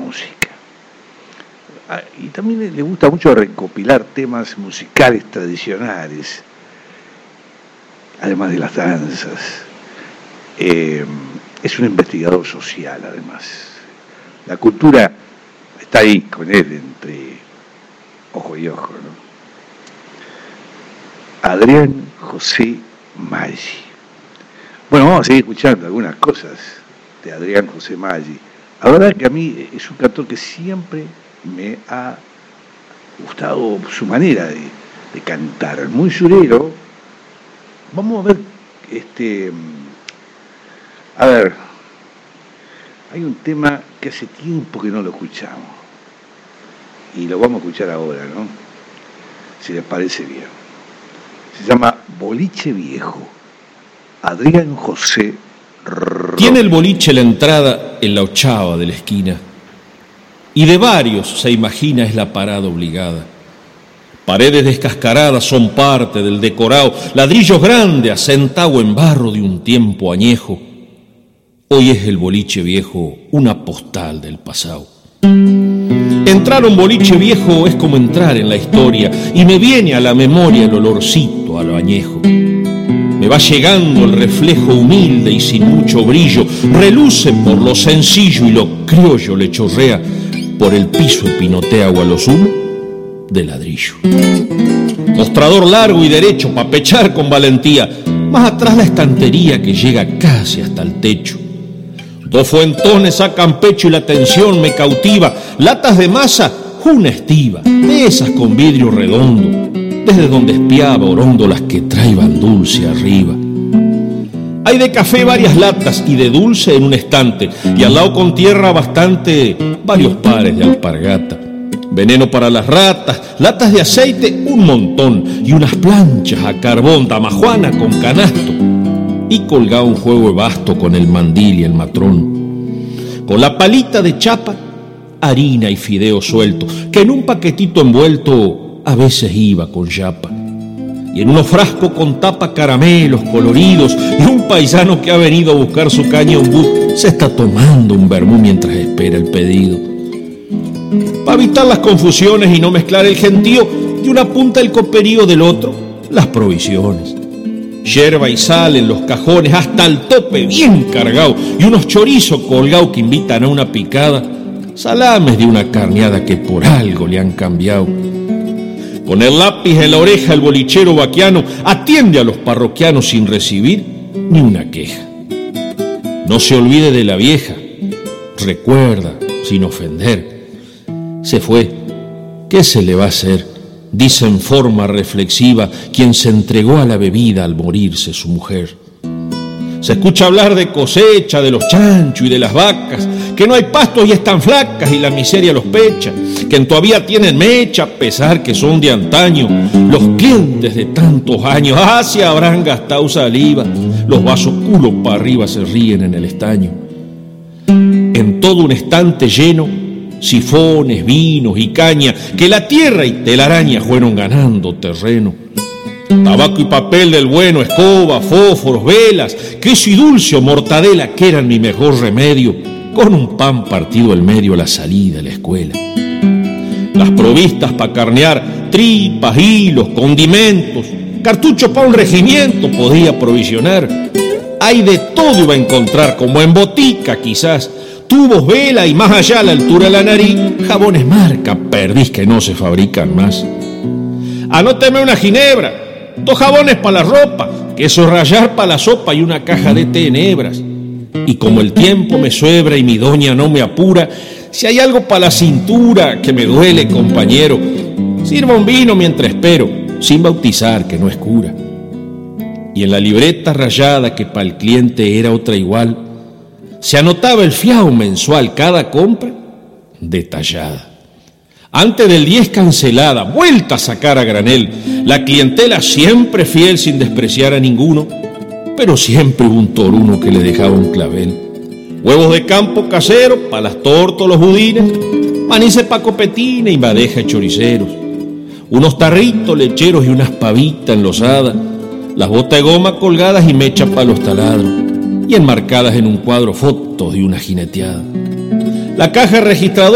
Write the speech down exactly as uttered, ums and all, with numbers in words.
música. Ah, y también le gusta mucho recopilar temas musicales tradicionales, además de las danzas. Eh, es un investigador social, además. La cultura está ahí con él, entre ojo y ojo, ¿no? Adrián José Maggi. Bueno, vamos a seguir escuchando algunas cosas de Adrián José Maggi. La verdad que a mí es un cantor que siempre me ha gustado su manera de, de cantar, muy surero. Vamos a ver, este, a ver, hay un tema que hace tiempo que no lo escuchamos y lo vamos a escuchar ahora, ¿no? Si les parece bien. Se llama Boliche Viejo. Adrián José Roque. Tiene el boliche la entrada en la ochava de la esquina, y de varios se imagina es la parada obligada. Paredes descascaradas son parte del decorado, ladrillos grandes asentado en barro de un tiempo añejo. Hoy es el boliche viejo una postal del pasado. Entrar a un boliche viejo es como entrar en la historia, y me viene a la memoria el olorcito a lo añejo. Me va llegando el reflejo humilde y sin mucho brillo, reluce por lo sencillo y lo criollo le chorrea por el piso pinotea o a lo sumo de ladrillo. Mostrador largo y derecho pa' pechar con valentía, más atrás la estantería que llega casi hasta el techo. Dos fuentones sacan pecho y la tensión me cautiva, latas de masa, una estiva, de esas con vidrio redondo, desde donde espiaba oróndolas que traiban dulce arriba. Hay de café varias latas y de dulce en un estante, y al lado con tierra bastante varios pares de alpargata. Veneno para las ratas, latas de aceite un montón, y unas planchas a carbón, damajuana con canasto, y colgado un juego de basto con el mandil y el matrón. Con la palita de chapa, harina y fideo suelto, que en un paquetito envuelto a veces iba con yapa. Y en unos frascos con tapa caramelos coloridos, y un paisano que ha venido a buscar su caña ombú se está tomando un vermú mientras espera el pedido. Para evitar las confusiones y no mezclar el gentío, de una punta el coperío del otro, las provisiones. Yerba y sal en los cajones hasta el tope bien cargado, y unos chorizos colgados que invitan a una picada, salames de una carneada que por algo le han cambiado. Con el lápiz en la oreja el bolichero vaquiano atiende a los parroquianos sin recibir ni una queja. No se olvide de la vieja, recuerda sin ofender. Se fue, ¿qué se le va a hacer? Dice en forma reflexiva quien se entregó a la bebida al morirse su mujer. Se escucha hablar de cosecha, de los chanchos y de las vacas, que no hay pastos y están flacas y la miseria los pecha, que todavía tienen mecha, a pesar que son de antaño. Los clientes de tantos años, ah, se habrán gastado saliva, los vasos culo para arriba se ríen en el estaño. En todo un estante lleno, sifones, vinos y caña, que la tierra y telaraña fueron ganando terreno. Tabaco y papel del bueno, escoba, fósforos, velas, queso y dulce o mortadela, que eran mi mejor remedio, con un pan partido al medio a la salida de la escuela. Las provistas para carnear, tripas, hilos, condimentos, cartuchos para un regimiento podía provisionar. Hay de todo iba a encontrar, como en botica quizás, tubos, vela y más allá a la altura de la nariz, jabones marca, perdiz que no se fabrican más. Anóteme una ginebra, dos jabones para la ropa, queso rallar para la sopa y una caja de té en hebras. Y como el tiempo me suebra y mi doña no me apura, si hay algo para la cintura que me duele, compañero, sirva un vino mientras espero, sin bautizar que no es cura. Y en la libreta rayada que para el cliente era otra igual, se anotaba el fiao mensual, cada compra detallada. Antes del diez cancelada, vuelta a sacar a granel, la clientela siempre fiel sin despreciar a ninguno, pero siempre hubo un toruno que le dejaba un clavel. Huevos de campo casero, pa' las tortas, los budines, manices pa' copetines y bandeja de choriceros. Unos tarritos lecheros y unas pavitas enlosadas, las botas de goma colgadas y mechas pa' los taladros, y enmarcadas en un cuadro fotos de una jineteada. La caja registradora